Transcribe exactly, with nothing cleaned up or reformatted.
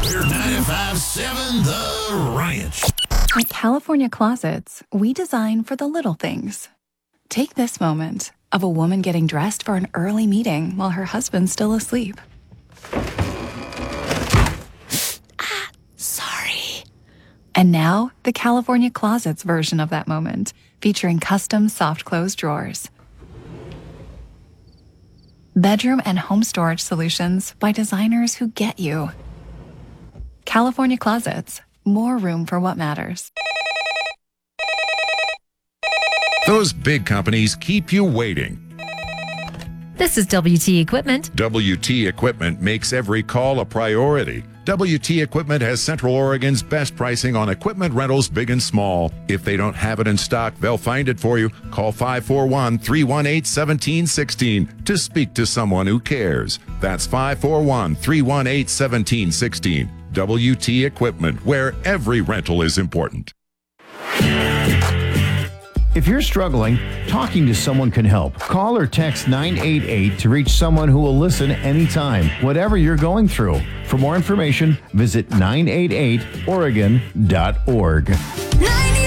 We're ninety-five point seven The Ranch. At California Closets, we design for the little things. Take this moment of a woman getting dressed for an early meeting while her husband's still asleep. Ah, sorry. And now, the California Closets version of that moment, featuring custom soft close drawers. Bedroom and home storage solutions by designers who get you. California Closets. More room for what matters. Those big companies keep you waiting. This is W T Equipment. W T Equipment makes every call a priority. W T Equipment has Central Oregon's best pricing on equipment rentals, big and small. If they don't have it in stock, they'll find it for you. Call five four one, three one eight, one seven one six to speak to someone who cares. That's five four one, three one eight, one seven one six. W T Equipment, where every rental is important. If you're struggling, talking to someone can help. Call or text nine eight eight to reach someone who will listen anytime, whatever you're going through. For more information, visit nine eight eight oregon dot org.